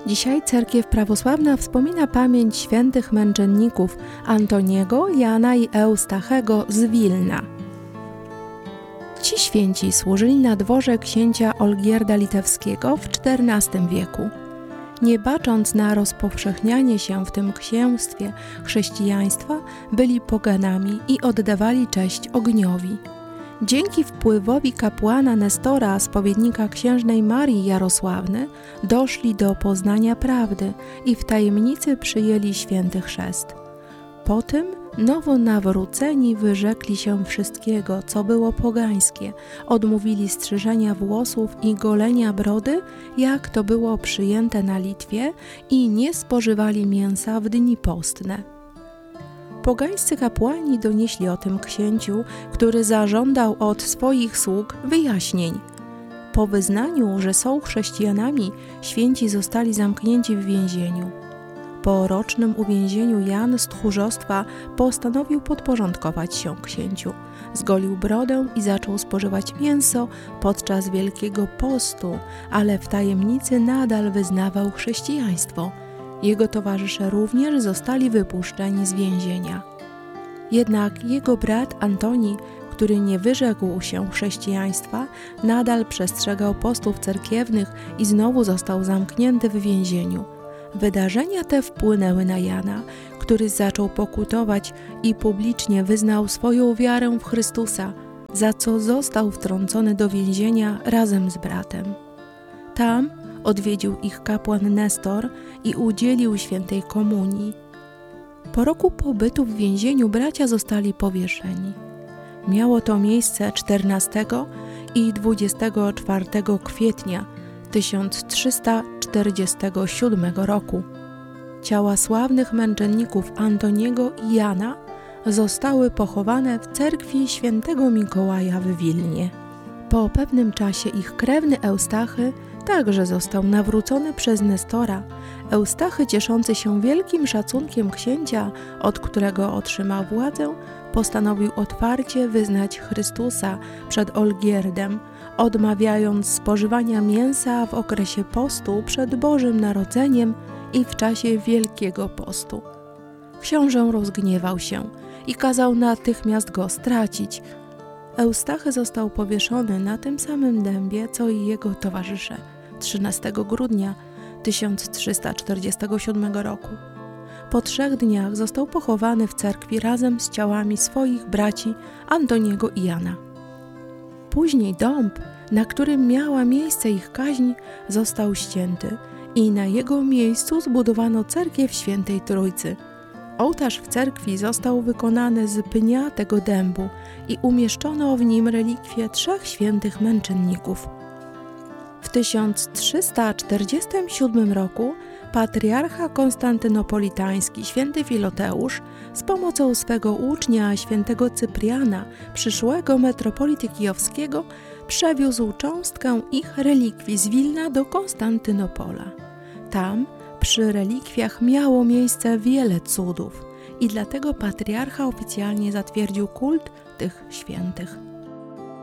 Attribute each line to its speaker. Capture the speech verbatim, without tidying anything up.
Speaker 1: Dzisiaj cerkiew prawosławna wspomina pamięć świętych męczenników Antoniego, Jana i Eustachego z Wilna. Ci święci służyli na dworze księcia Olgierda Litewskiego w czternastym wieku. Nie bacząc na rozpowszechnianie się w tym księstwie chrześcijaństwa, byli poganami i oddawali cześć ogniowi. Dzięki wpływowi kapłana Nestora, spowiednika księżnej Marii Jarosławny, doszli do poznania prawdy i w tajemnicy przyjęli święty chrzest. Po tym nowonawróceni wyrzekli się wszystkiego, co było pogańskie, odmówili strzyżenia włosów i golenia brody, jak to było przyjęte na Litwie, i nie spożywali mięsa w dni postne. Pogańscy kapłani donieśli o tym księciu, który zażądał od swoich sług wyjaśnień. Po wyznaniu, że są chrześcijanami, święci zostali zamknięci w więzieniu. Po rocznym uwięzieniu Jan z tchórzostwa postanowił podporządkować się księciu. Zgolił brodę i zaczął spożywać mięso podczas Wielkiego Postu, ale w tajemnicy nadal wyznawał chrześcijaństwo. Jego towarzysze również zostali wypuszczeni z więzienia. Jednak jego brat Antoni, który nie wyrzekł się chrześcijaństwa, nadal przestrzegał postów cerkiewnych i znowu został zamknięty w więzieniu. Wydarzenia te wpłynęły na Jana, który zaczął pokutować i publicznie wyznał swoją wiarę w Chrystusa, za co został wtrącony do więzienia razem z bratem. Tam odwiedził ich kapłan Nestor i udzielił świętej komunii. Po roku pobytu w więzieniu bracia zostali powieszeni. Miało to miejsce czternastego i dwudziestego czwartego kwietnia tysiąc trzysta czterdziestego siódmego roku. Ciała sławnych męczenników Antoniego i Jana zostały pochowane w cerkwi świętego Mikołaja w Wilnie. Po pewnym czasie ich krewny Eustachy także został nawrócony przez Nestora. Eustachy, cieszący się wielkim szacunkiem księcia, od którego otrzymał władzę, postanowił otwarcie wyznać Chrystusa przed Olgierdem, odmawiając spożywania mięsa w okresie postu przed Bożym Narodzeniem i w czasie Wielkiego Postu. Książę rozgniewał się i kazał natychmiast go stracić. Eustachy został powieszony na tym samym dębie, co i jego towarzysze, trzynastego grudnia tysiąc trzysta czterdziestego siódmego roku. Po trzech dniach został pochowany w cerkwi razem z ciałami swoich braci Antoniego i Jana. Później dąb, na którym miała miejsce ich kaźń, został ścięty i na jego miejscu zbudowano cerkiew Świętej Trójcy. Ołtarz w cerkwi został wykonany z pnia tego dębu i umieszczono w nim relikwie trzech świętych męczenników. W tysiąc trzysta czterdziestym siódmym roku patriarcha konstantynopolitański święty Filoteusz z pomocą swego ucznia świętego Cypriana, przyszłego metropolity kijowskiego, przewiózł cząstkę ich relikwii z Wilna do Konstantynopola. Tam przy relikwiach miało miejsce wiele cudów i dlatego patriarcha oficjalnie zatwierdził kult tych świętych.